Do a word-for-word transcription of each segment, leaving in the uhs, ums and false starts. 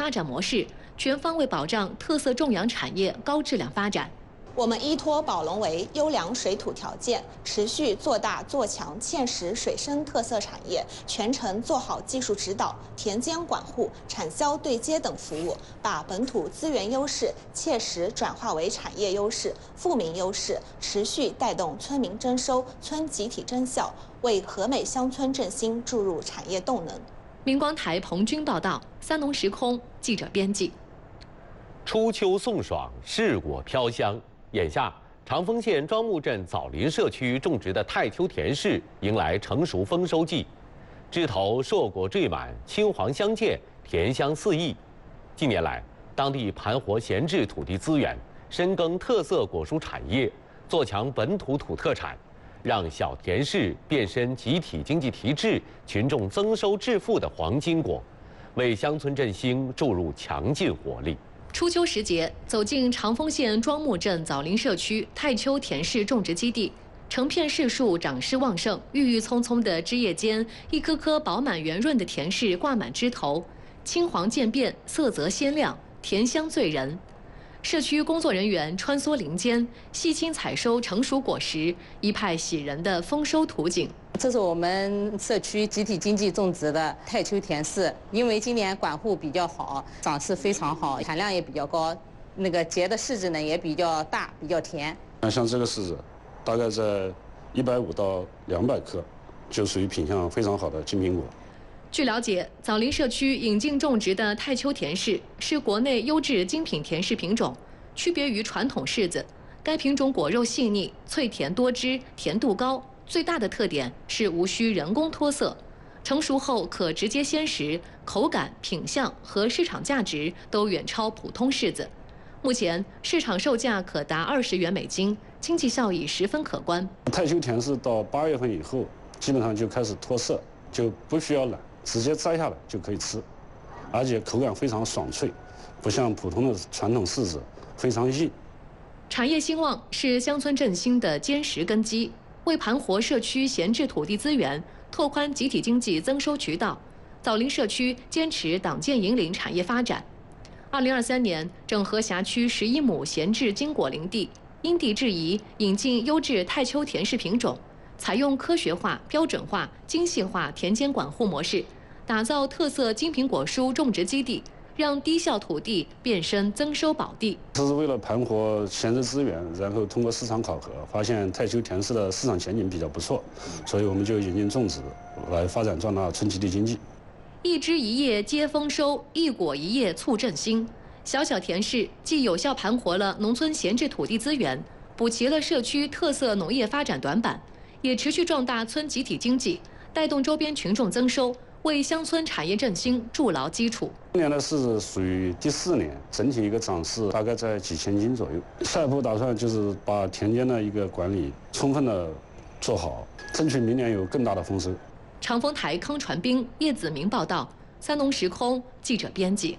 发展模式，全方位保障特色种养产业高质量发展。 我们依托宝龙围优良水土条件，持续做大做强芡实水生特色产业，全程做好技术指导、田间管护、产销对接等服务，把本土资源优势切实转化为产业优势、富民优势，持续带动村民增收、村集体增效，为和美乡村振兴注入产业动能。 明光台彭军报道，三农时空记者编辑。 初秋送爽，柿果飘香。眼下，长丰县庄木镇枣林社区种植的太秋甜柿迎来成熟丰收季，枝头硕果缀满，青黄相间，甜香四溢。近年来，当地盘活闲置土地资源，深耕特色果蔬产业，做强本土土特产，让小甜柿变身集体经济提质、群众增收致富的黄金果，为乡村振兴注入强劲活力。 初秋时节，走进长丰县庄木镇枣林社区太秋甜柿种植基地，成片柿树长势旺盛，郁郁葱葱的枝叶间，一颗颗饱满圆润的甜柿挂满枝头，青黄渐变，色泽鲜亮，甜香醉人。社区工作人员穿梭林间，细心采收成熟果实，一派喜人的丰收图景。 这是我们社区集体经济种植的太秋甜柿，因为今年管护比较好，长势非常好，产量也比较高，那个结的柿子呢也比较大，比较甜。 像这个柿子，大概在一百五到两百克，就属于品相非常好的金苹果。 据了解，枣林社区引进种植的太秋甜柿是国内优质精品甜柿品种，区别于传统柿子。该品种果肉细腻、脆甜多汁，甜度高。最大的特点是无需人工脱色，成熟后可直接鲜食，口感、品相和市场价值都远超普通柿子。目前市场售价可达二十元美金，经济效益十分可观。 太秋甜柿到八月份以后，基本上就开始脱色，就不需要揽，直接摘下来就可以吃，而且口感非常爽脆，不像普通的传统柿子非常硬。 产业兴旺是乡村振兴的坚实根基。为盘活社区闲置土地资源，拓宽集体经济增收渠道，枣林社区坚持党建引领产业发展。二零二三年，整合辖区十一亩闲置金果林地，因地制宜引进优质太秋甜柿品种，采用科学化、标准化、精细化田间管护模式，打造特色精品果蔬种植基地。让低效土地变身增收宝地。 这是为了盘活闲置资源，然后通过市场考核，发现太秋甜柿的市场前景比较不错，所以我们就引进种植，来发展壮大村集体经济。 一枝一叶皆丰收，一果一叶促振兴。小小甜柿既有效盘活了农村闲置土地资源，补齐了社区特色农业发展短板，也持续壮大村集体经济，带动周边群众增收。为乡村产业振兴筑牢基础。 今年的柿子属于第四年，整体一个长势大概在几千斤左右。下一步打算就是把田间的一个管理充分的做好，争取明年有更大的丰收。 长丰台康传斌、叶子明报道，三农时空记者编辑。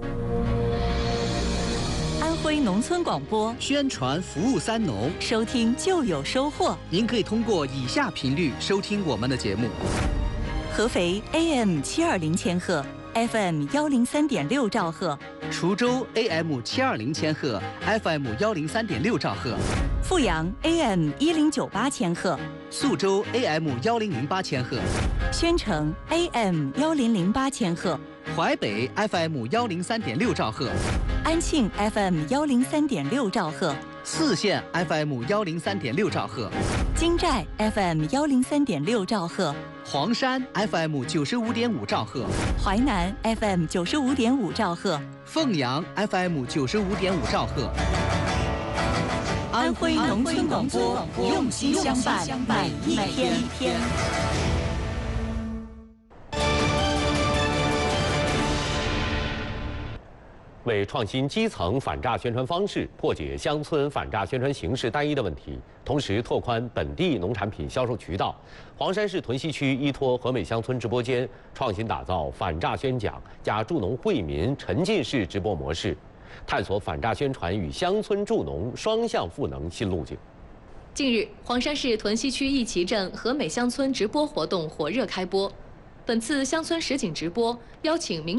安徽农村广播宣传服务三农， 收听就有收获。 您可以通过以下频率收听我们的节目。 合肥 A M 七二零千赫 ，F M 幺零三点六兆赫； 滁州 A M 七二零千赫 ，F M 幺零三点六兆赫； 阜阳 A M 一零九八千赫， 宿州 A M 幺零零八千赫； 宣城 A M 幺零零八千赫； 淮北 F M 幺零三点六兆赫； 安庆 F M 幺零三点六兆赫； 泗县 F M 幺零三点六兆赫； 金寨 F M 幺零三点六兆赫。 黄山 F M 九十五点五兆赫， 淮南 F M 九十五点五兆赫， 凤阳 F M 九十五点五兆赫。 安徽农村广播，用心相伴，每一天。 为创新基层反诈宣传方式，破解乡村反诈宣传形式单一的问题，同时拓宽本地农产品销售渠道，黄山市屯溪区依托和美乡村直播间，创新打造反诈宣讲加助农惠民沉浸式直播模式，探索反诈宣传与乡村助农双向赋能新路径。 近日，黄山市屯溪区义旗镇和美乡村直播活动火热开播。本次乡村实景直播邀请民警、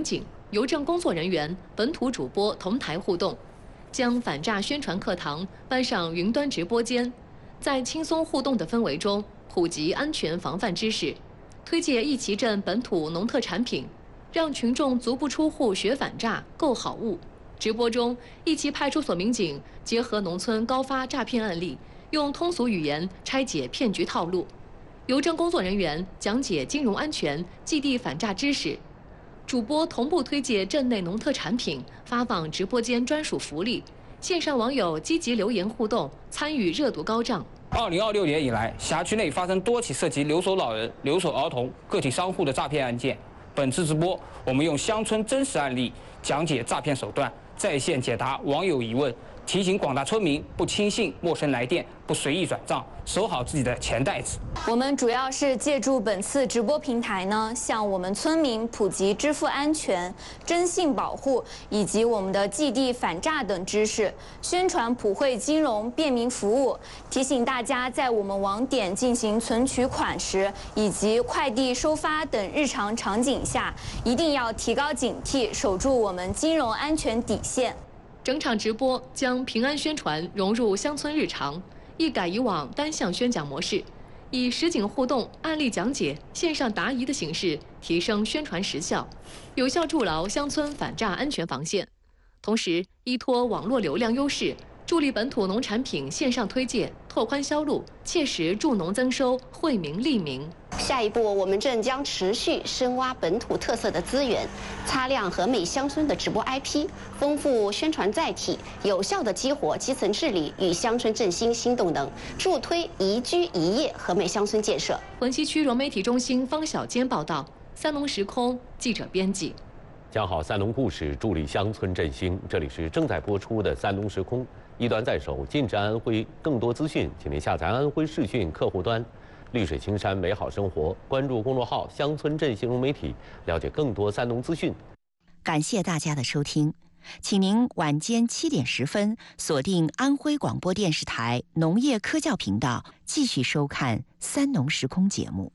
邮政工作人员、本土主播同台互动，将反诈宣传课堂搬上云端直播间，在轻松互动的氛围中普及安全防范知识，推介义旗镇本土农特产品，让群众足不出户学反诈、购好物。直播中，义旗派出所民警结合农村高发诈骗案例，用通俗语言拆解骗局套路。邮政工作人员讲解金融安全、寄递反诈知识，主播同步推介镇内农特产品，发放直播间专属福利。线上网友积极留言互动，参与热度高涨。 二零二六年以来，辖区内发生多起涉及留守老人、留守儿童、个体商户的诈骗案件。本次直播，我们用乡村真实案例讲解诈骗手段，在线解答网友疑问，提醒广大村民不轻信陌生来电，不随意转账，守好自己的钱袋子。 我们主要是借助本次直播平台呢，向我们村民普及支付安全、征信保护以及我们的寄递反诈等知识，宣传普惠金融便民服务，提醒大家在我们网点进行存取款时，以及快递收发等日常场景下，一定要提高警惕，守住我们金融安全底线。 整场直播将平安宣传融入乡村日常，一改以往单向宣讲模式，以实景互动、案例讲解、线上答疑的形式提升宣传时效，有效筑牢乡村反诈安全防线。同时，依托网络流量优势，助力本土农产品线上推介，拓宽销路，切实助农增收，惠民利民。 下一步，我们正将持续深挖本土特色的资源，擦亮和美乡村的直播 I P， 丰富宣传载体，有效地激活基层治理与乡村振兴新动能，助推宜居宜业和美乡村建设。 浑溪区融媒体中心方小坚报道，三农时空记者编辑。 讲好三农故事，助力乡村振兴。这里是正在播出的三农时空，一端在手，近至安徽。更多资讯，请您下载安徽视讯客户端。绿水青山美好生活，关注公众号乡村振兴融媒体，了解更多三农资讯。 感谢大家的收听，请您晚间七点十分锁定安徽广播电视台农业科教频道，继续收看三农时空节目。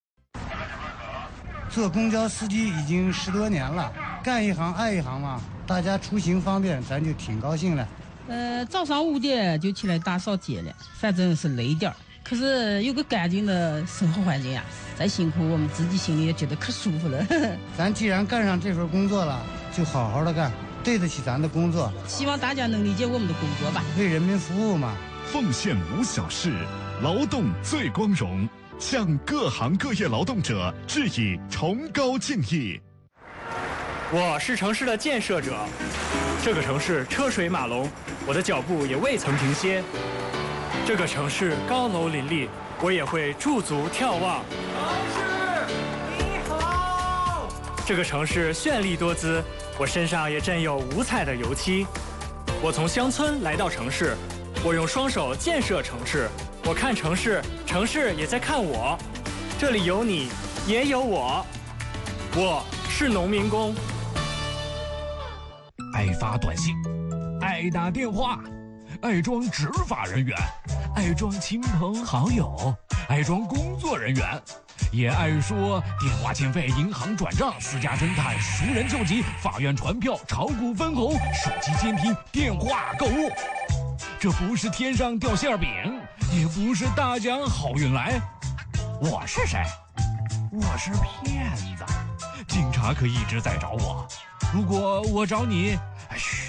做公交司机已经十多年了，干一行爱一行嘛，大家出行方便，咱就挺高兴了。 呃，早上五点就起来打扫街了，反正是累点儿。可是有个干净的生活环境呀，再辛苦我们自己心里也觉得可舒服了。 咱既然干上这份工作了，就好好的干，对得起咱的工作。 希望大家能理解我们的工作吧， 为人民服务嘛。 奉献无小事，劳动最光荣，向各行各业劳动者致以崇高敬意。 我是城市的建设者，这个城市车水马龙，我的脚步也未曾停歇。这个城市高楼林立，我也会驻足眺望。 城市你好。 这个城市绚丽多姿，我身上也沾有五彩的油漆。我从乡村来到城市，我用双手建设城市。我看城市，城市也在看我。这里有你，也有我。我是农民工。 爱发短信，爱打电话，爱装执法人员，爱装亲朋好友，爱装工作人员，也爱说电话欠费、银行转账、私家侦探、熟人救急、法院传票、炒股分红、手机监听、电话购物。这不是天上掉馅饼，也不是大奖好运来。我是谁？我是骗子。警察可一直在找我，如果我找你，嘘。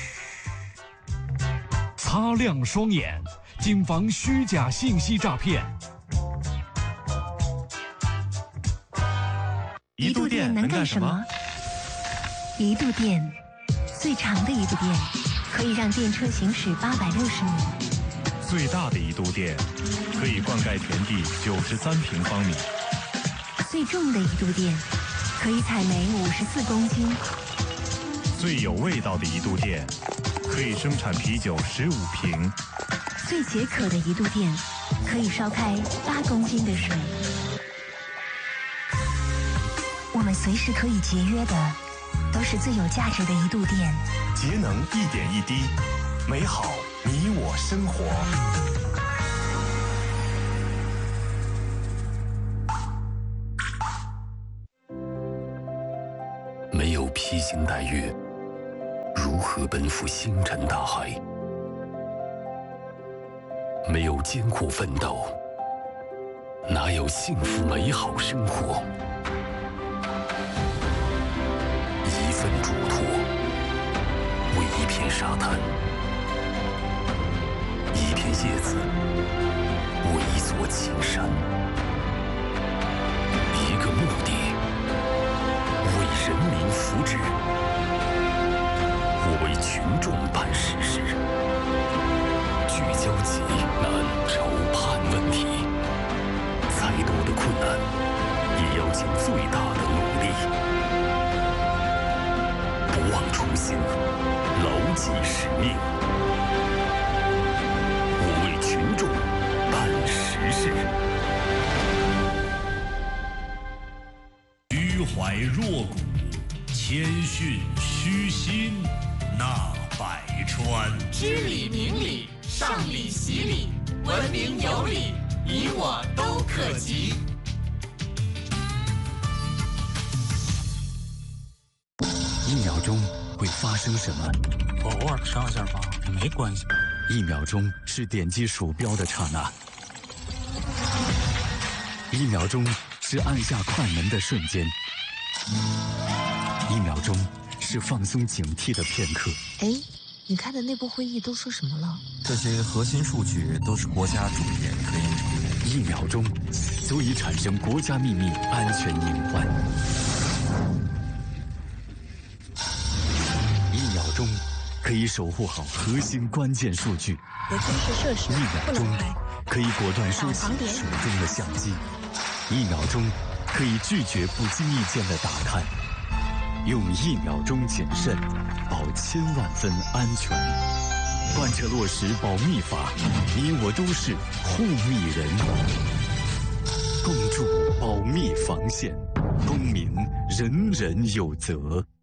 擦亮双眼，谨防虚假信息诈骗。 移度电能干什么？移度电，最长的移度电可以让电车行驶八百六十米。 最大的移度电可以灌溉田地九十三平方米。 最重的移度电可以采煤五十四公斤。 最有味道的移度电可以生产啤酒十五瓶。 最解渴的移度电可以烧开八公斤的水。我们随时可以节约的都是最有价值的移度电。 节能一点一滴，美好你我生活。 没有披星带月，如何奔赴星辰大海？没有艰苦奋斗，哪有幸福美好生活？一份嘱托，为一片沙滩；一片叶子，为一座青山；一个目的，为人民福祉。我为群众办实事，聚焦急难愁盼问题，再多的困难，也要尽最大的努力，不忘初心，牢记使命。我为群众办实事。 虚怀若谷，谦逊虚心，纳百川。 知礼明礼，上礼习礼，文明有礼，你我都可及。 一秒钟会发生什么？ 偶尔上下吧，没关系。 一秒钟是点击鼠标的刹那，一秒钟是按下快门的瞬间，一秒钟是放松警惕的片刻。 哎，你开的内部会议都说什么了？ 这些核心数据都是国家主权可以。 一秒钟足以产生国家秘密安全隐患。一秒钟可以守护好核心关键数据。 核军事设施一秒钟可以果断收起手中的相机。一秒钟可以拒绝不经意间的打探。用一秒钟谨慎，保千万分安全。贯彻落实保密法，你我都是护密人。共筑保密防线，公民人人有责。